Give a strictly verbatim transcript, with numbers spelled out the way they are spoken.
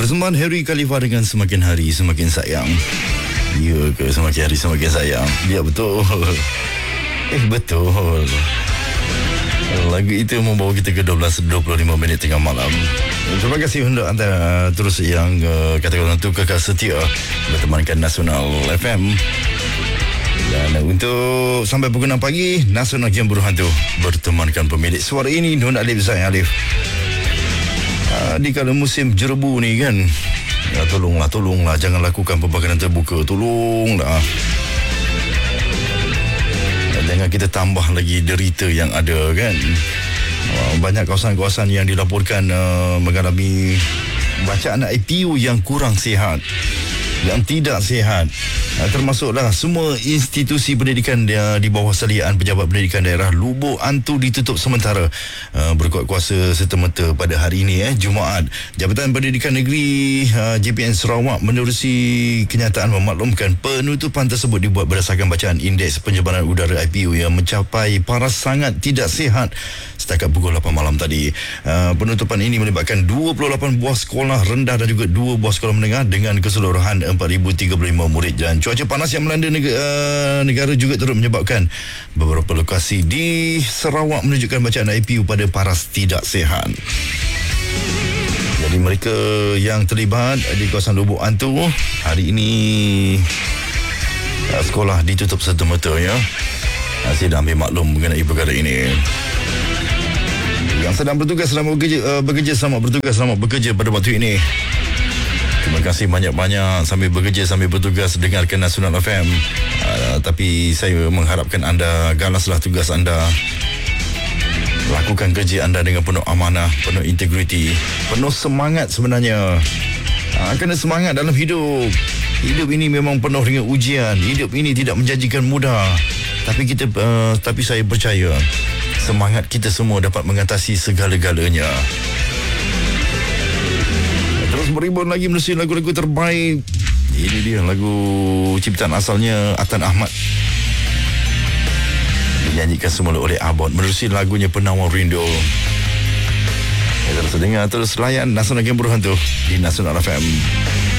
Persembahan Harry Khalifa dengan Semakin Hari Semakin Sayang. Ya ke, semakin hari semakin sayang? Ya, betul. Eh, betul. Lagu itu membawa kita ke dua belas dua puluh lima minit tengah malam. Terima kasih untuk anda uh, terus yang uh, katakan itu kekal setia bertemankan Nasional F M. Dan untuk sampai pukul enam pagi, Nasional Game Berhantu bertemankan pemilik suara ini, Don Alif Zain Alif. Uh, di kala musim jerebu ni kan, ya, tolonglah, tolonglah jangan lakukan pembakaran terbuka. Tolonglah. Jangan kita tambah lagi derita yang ada kan. Banyak kawasan-kawasan yang dilaporkan uh, mengalami bacaan I P U yang kurang sihat, yang tidak sihat. Uh, termasuklah semua institusi pendidikan dia di bawah salian Pejabat Pendidikan Daerah Lubuk Antu ditutup sementara uh, berkuat kuasa serta-merta pada hari ini eh Jumaat. Jabatan Pendidikan Negeri uh, J P N Sarawak menerusi kenyataan memaklumkan penutupan tersebut dibuat berdasarkan bacaan indeks pencemaran udara I P U yang mencapai paras sangat tidak sihat setakat pukul lapan malam tadi. Uh, penutupan ini melibatkan dua puluh lapan buah sekolah rendah dan juga dua buah sekolah menengah dengan keseluruhan empat ribu tiga puluh lima murid. Dan cuaca panas yang melanda negara, uh, negara juga turut menyebabkan beberapa lokasi di Sarawak menunjukkan bacaan I P U pada paras tidak sihat. Jadi mereka yang terlibat di kawasan Lubuk Antu hari ini uh, sekolah ditutup serta-merta ya. Saya dah ambil maklum mengenai perkara ini. Yang sedang bertugas selamat bekerja, uh, bekerja selamat bertugas selamat bekerja pada waktu ini. Terima kasih banyak-banyak sambil bekerja sambil bertugas dengarkan Nasional F M. Uh, tapi saya mengharapkan anda galaslah tugas anda. Lakukan kerja anda dengan penuh amanah, penuh integriti, penuh semangat sebenarnya. Uh, kena semangat dalam hidup. Hidup ini memang penuh dengan ujian. Hidup ini tidak menjanjikan mudah. Tapi kita uh, tapi saya percaya semangat kita semua dapat mengatasi segala-galanya. Terus beribun lagi menerusi lagu-lagu terbaik. Ini dia lagu ciptaan asalnya Atan Ahmad, dinyanyikan semula oleh Abot, menerusi lagunya Penawar Rindu. Terus dengar, terus layan Nasional Game Berhantu di Nasional F M.